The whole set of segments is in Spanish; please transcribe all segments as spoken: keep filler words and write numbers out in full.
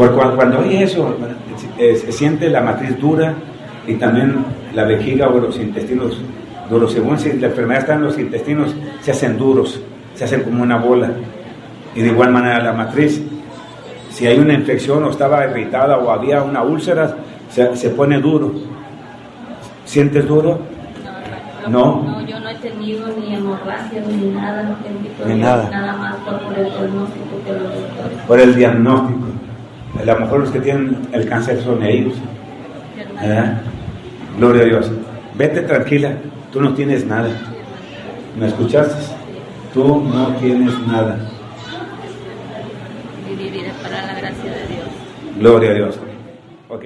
Porque cuando, cuando oye eso, eh, se siente la matriz dura y también la vejiga o los intestinos duros. Según si la enfermedad está en los intestinos, se hacen duros, se hacen como una bola. Y de igual manera la matriz, si hay una infección o estaba irritada o había una úlcera, se, se pone duro. ¿Sientes duro? No, no, no, yo no he tenido ni hemorragia ni nada, no tengo ni nada. Nada más por, por el diagnóstico que los doctores. Por el diagnóstico. A lo mejor los que tienen el cáncer son ellos. ¿Verdad? Gloria a Dios. Vete tranquila, tú no tienes nada. ¿Me escuchaste? Tú no tienes nada. Y viviré para la gracia de Dios. Gloria a Dios. ¿Ok?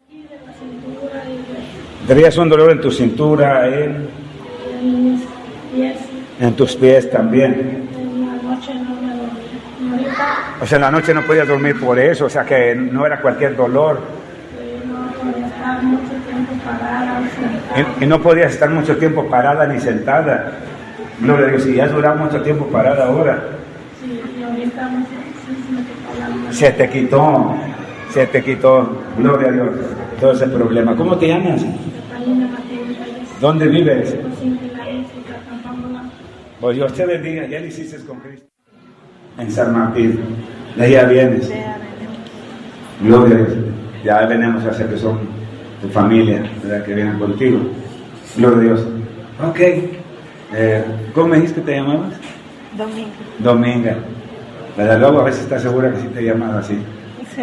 ¿Tenías un dolor en tu cintura, en, en mis pies? En tus pies también. En la noche no me dormí. Ahorita, O sea, en la noche no podías dormir por eso, o sea que no era cualquier dolor. eh, no podía estar mucho tiempo parada o sentada. Y, y no podías estar mucho tiempo parada ni sentada. Gloria a Dios, y ya has durado mucho tiempo parada ahora. Sí, y ahorita no sé si se me quitó la mano. Se te quitó, se te quitó, gloria a Dios, todo ese problema. ¿Cómo te llamas? Catalina Martínez Reyes. ¿Dónde vives? Sin Pilares, Campamona. Pues Dios te bendiga, ya lo hiciste con Cristo. En San Martín, de allá vienes. Gloria a Dios, ya venimos a hacer que son tu familia, ¿verdad? Que vienen contigo. Gloria a Dios. Ok, eh, ¿cómo me dijiste que te llamabas? Domingo. Dominga. ¿Verdad? Luego a veces estás segura que sí te llamas así. Sí.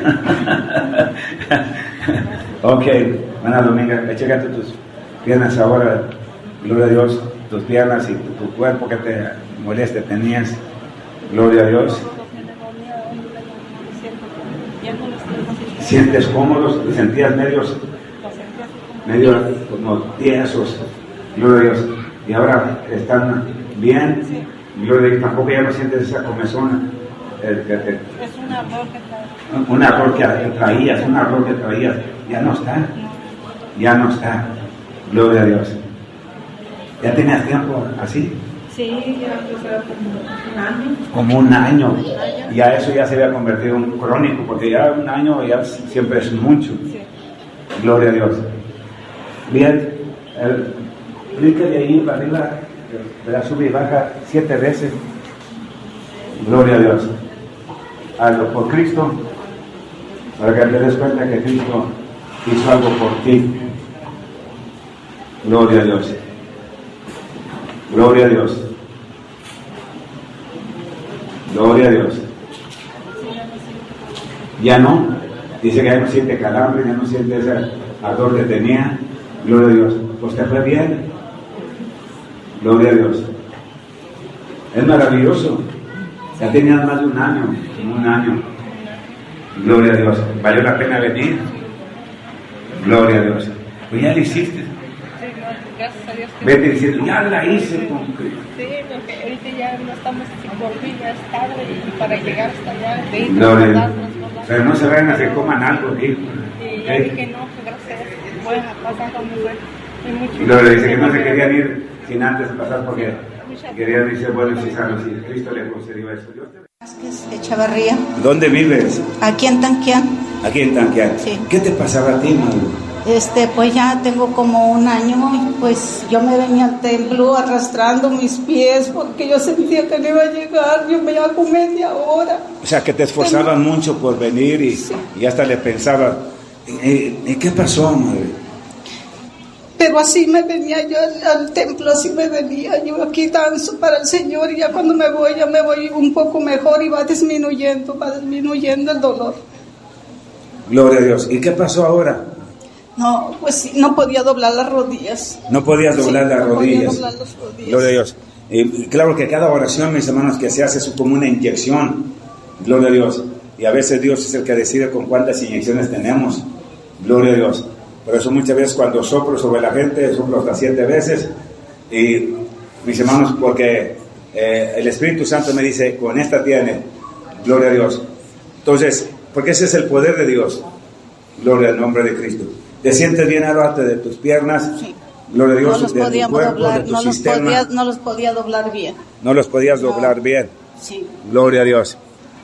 Ok, buena Dominga, chécate tus piernas ahora, gloria a Dios, tus piernas y tu, tu cuerpo que te moleste tenías, gloria a Dios. ¿Sientes cómodos? ¿Te sentías medios, medios como tiesos? Gloria a Dios. Y ahora están bien, gloria a Dios, tampoco ya no sientes esa comezón. El, que te, Es un error que trae. un error que traías, un error que traías, ya no está, ya no está, gloria a Dios. ¿Ya tenías tiempo así? Sí, ya fue como un año. Como un año, ya eso ya se había convertido en un crónico, porque ya un año ya siempre es mucho, Sí. gloria a Dios. Bien, el, brinca de ahí para arriba, de la sube y baja siete veces, gloria a Dios. Hazlo por Cristo, para que te des cuenta que Cristo hizo algo por ti. Gloria a Dios. Gloria a Dios. Gloria a Dios. Ya no. Dice que ya no siente calambre, ya no siente ese ardor que tenía. Gloria a Dios. Pues te fue bien. Gloria a Dios. Es maravilloso. Ya tenías más de un año, un año. Gloria a Dios. ¿Valió la pena venir? Gloria a Dios. Pues ya lo hiciste. Sí, gracias a Dios. Que Vete diciendo, ya la hice con Cristo. sí, porque ahorita ya no estamos así por fin, ya es tarde y para llegar hasta allá, de ir Gloria a Dios. darnos, ¿verdad? Pero no se vayan a que coman algo, hijo. Y ya dije, no, que gracias a Dios, voy a pasar con mi güey. Y mucho Gloria dice que no se querían ir sin antes pasar porque querían irse buenos y sanos y Cristo le concedió eso. Dios te... Vázquez Echavarría, ¿Dónde vives? aquí en Tanquián. Aquí en Tanquián. Sí. ¿Qué te pasaba a ti, madre? Este, pues ya tengo como un año y pues yo me venía al templo arrastrando mis pies porque yo sentía que no iba a llegar, yo me iba como media hora. O sea, que te esforzaban mucho por venir y, Sí. y hasta le pensaba, ¿y, y qué pasó, madre? Pero así me venía yo al, al templo, así me venía yo aquí danzo para el Señor y ya cuando me voy, ya me voy un poco mejor y va disminuyendo, va disminuyendo el dolor. Gloria a Dios. ¿Y qué pasó ahora? No, pues sí, no podía doblar las rodillas. No podías doblar Sí, las no podía rodillas. doblar las rodillas. Gloria a Dios. Y claro que cada oración, mis hermanos, que se hace es como una inyección. Gloria a Dios. Y a veces Dios es el que decide con cuántas inyecciones tenemos. Gloria a Dios. Por eso muchas veces cuando soplo sobre la gente, soplo hasta siete veces. Y mis hermanos, porque eh, el Espíritu Santo me dice, con esta tiene. Gloria a Dios. Entonces, porque ese es el poder de Dios. Gloria al nombre de Cristo. ¿Te sientes bien aparte de tus piernas? Sí. Gloria a Dios, No los de tu podíamos cuerpo, doblar, de tu no los sistema. podía, no los podía doblar bien. No los podías No. doblar bien. Sí. Gloria a Dios.